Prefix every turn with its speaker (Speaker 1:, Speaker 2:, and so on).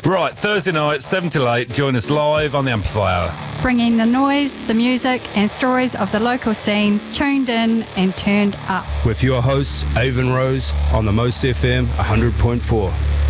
Speaker 1: Right, Thursday night, 7 till 8, join us live on the Amplifier.
Speaker 2: Bringing the noise, the music and stories of the local scene, tuned in and turned up.
Speaker 3: With your hosts, Avon Rose, on the Most FM 100.4.